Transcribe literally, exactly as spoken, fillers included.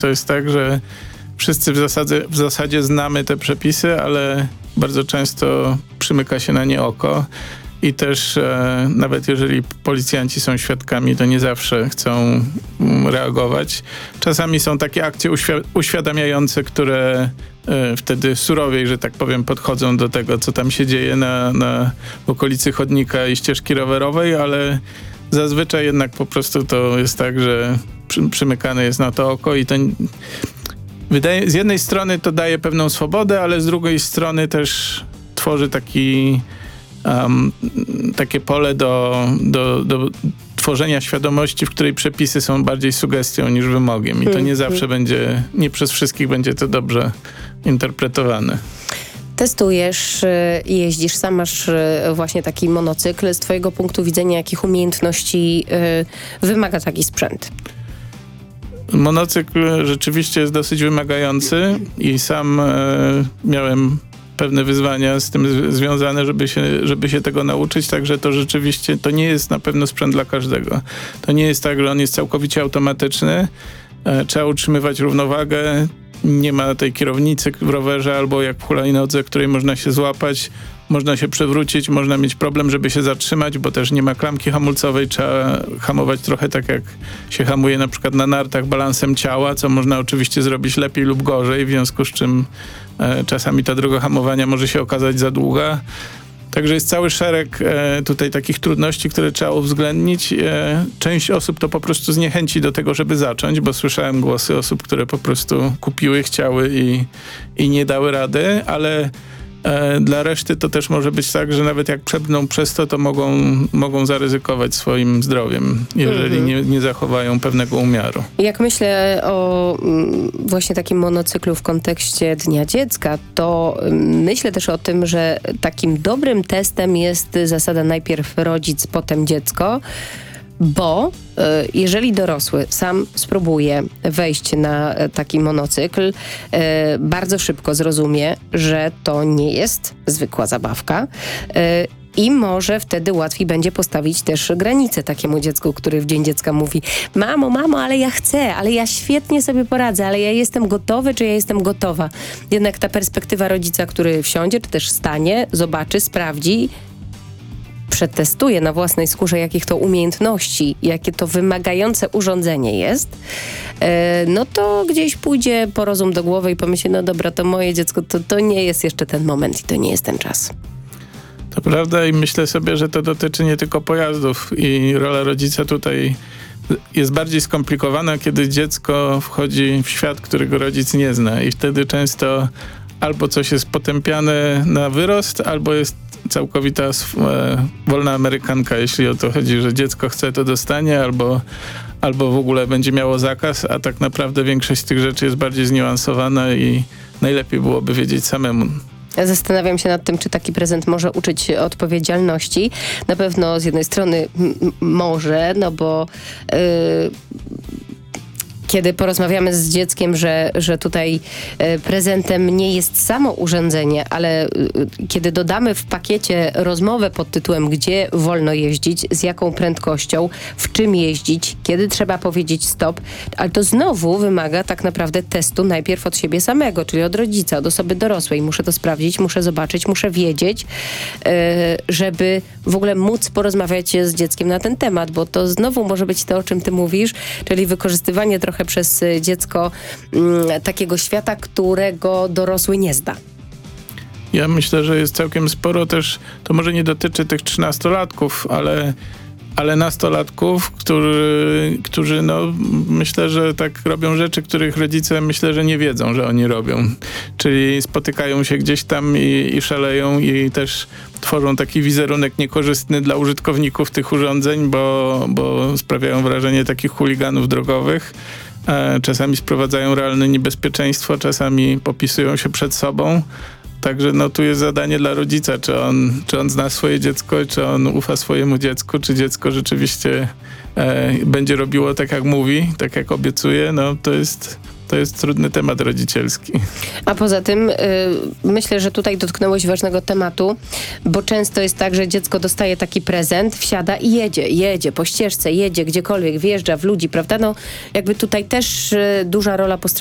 To jest tak, że wszyscy w zasadzie, w zasadzie znamy te przepisy, ale bardzo często przymyka się na nie oko. I też e, nawet jeżeli policjanci są świadkami, to nie zawsze chcą mm, reagować. Czasami są takie akcje uświ- uświadamiające, które e, wtedy surowiej, że tak powiem, podchodzą do tego, co tam się dzieje na, na w okolicy chodnika i ścieżki rowerowej, ale zazwyczaj jednak po prostu to jest tak, że przy, przymykane jest na to oko i to wydaje, z jednej strony to daje pewną swobodę, ale z drugiej strony też tworzy taki Um, takie pole do, do, do tworzenia świadomości, w której przepisy są bardziej sugestią niż wymogiem. I to nie zawsze będzie, nie przez wszystkich będzie to dobrze interpretowane. Testujesz, jeździsz, sam masz właśnie taki monocykl. Z twojego punktu widzenia, jakich umiejętności y, wymaga taki sprzęt? Monocykl rzeczywiście jest dosyć wymagający i sam e, miałem pewne wyzwania z tym z- związane, żeby się, żeby się tego nauczyć, także to rzeczywiście, to nie jest na pewno sprzęt dla każdego. To nie jest tak, że on jest całkowicie automatyczny, e, trzeba utrzymywać równowagę, nie ma tej kierownicy w rowerze albo jak w hulajnodze, której można się złapać, można się przewrócić, można mieć problem, żeby się zatrzymać, bo też nie ma klamki hamulcowej, trzeba hamować trochę tak jak się hamuje na przykład na nartach balansem ciała, co można oczywiście zrobić lepiej lub gorzej, w związku z czym e, czasami ta droga hamowania może się okazać za długa. Także jest cały szereg e, tutaj takich trudności, które trzeba uwzględnić. E, część osób to po prostu zniechęci do tego, żeby zacząć, bo słyszałem głosy osób, które po prostu kupiły, chciały i, i nie dały rady, ale e, dla reszty to też może być tak, że nawet jak przebrną przez to, to mogą, mogą zaryzykować swoim zdrowiem, jeżeli mhm. nie, nie zachowają pewnego umiaru. Jak myślę o mm, właśnie takim monocyklu w kontekście Dnia Dziecka, to mm, myślę też o tym, że takim dobrym testem jest zasada najpierw rodzic, potem dziecko, bo y, jeżeli dorosły sam spróbuje wejść na y, taki monocykl, y, bardzo szybko zrozumie, że to nie jest zwykła zabawka, y, i może wtedy łatwiej będzie postawić też granice takiemu dziecku, który w Dzień Dziecka mówi: mamo, mamo, ale ja chcę, ale ja świetnie sobie poradzę, ale ja jestem gotowy, czy ja jestem gotowa. Jednak ta perspektywa rodzica, który wsiądzie, czy też stanie, zobaczy, sprawdzi, przetestuje na własnej skórze, jakich to umiejętności, jakie to wymagające urządzenie jest, e, no to gdzieś pójdzie po rozum do głowy i pomyśli: no dobra, to moje dziecko, to, to nie jest jeszcze ten moment i to nie jest ten czas. To prawda i myślę sobie, że to dotyczy nie tylko pojazdów i rola rodzica tutaj jest bardziej skomplikowana, kiedy dziecko wchodzi w świat, którego rodzic nie zna i wtedy często albo coś jest potępiane na wyrost, albo jest całkowita e, wolna amerykanka, jeśli o to chodzi, że dziecko chce, to dostanie, albo, albo w ogóle będzie miało zakaz, a tak naprawdę większość z tych rzeczy jest bardziej zniuansowana i najlepiej byłoby wiedzieć samemu. Zastanawiam się nad tym, czy taki prezent może uczyć odpowiedzialności. Na pewno z jednej strony m- może, no bo yy, kiedy porozmawiamy z dzieckiem, że, że tutaj y, prezentem nie jest samo urządzenie, ale y, kiedy dodamy w pakiecie rozmowę pod tytułem gdzie wolno jeździć, z jaką prędkością, w czym jeździć, kiedy trzeba powiedzieć stop, ale to znowu wymaga tak naprawdę testu najpierw od siebie samego, czyli od rodzica, od osoby dorosłej. Muszę to sprawdzić, muszę zobaczyć, muszę wiedzieć, y, żeby w ogóle móc porozmawiać z dzieckiem na ten temat, bo to znowu może być to, o czym ty mówisz, czyli wykorzystywanie trochę przez dziecko m, takiego świata, którego dorosły nie zna. Ja myślę, że jest całkiem sporo też, to może nie dotyczy tych trzynastolatków, ale, ale nastolatków, którzy, którzy no myślę, że tak robią rzeczy, których rodzice myślę, że nie wiedzą, że oni robią. Czyli spotykają się gdzieś tam i, i szaleją i też tworzą taki wizerunek niekorzystny dla użytkowników tych urządzeń, bo, bo sprawiają wrażenie takich chuliganów drogowych. Czasami sprowadzają realne niebezpieczeństwo, czasami popisują się przed sobą. Także no tu jest zadanie dla rodzica, czy on, czy on zna swoje dziecko, czy on ufa swojemu dziecku, czy dziecko rzeczywiście e, będzie robiło tak jak mówi, tak jak obiecuje. No to jest to jest trudny temat rodzicielski. A poza tym y, myślę, że tutaj dotknąłeś ważnego tematu, bo często jest tak, że dziecko dostaje taki prezent, wsiada i jedzie, jedzie po ścieżce, jedzie gdziekolwiek, wjeżdża w ludzi, prawda? No jakby tutaj też y, duża rola po stronie